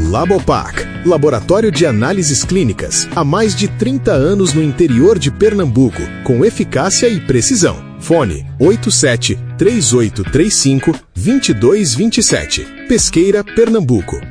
Labopac, laboratório de análises clínicas, há mais de 30 anos no interior de Pernambuco, com eficácia e precisão. Fone 87-3835-2227. Pesqueira, Pernambuco.